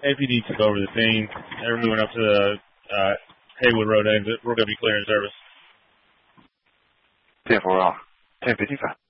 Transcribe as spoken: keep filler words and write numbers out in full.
A P D took over the scene. They're moving up to the uh, Haywood Road exit. We're going to be clearing service. ten four, ten fifty-five.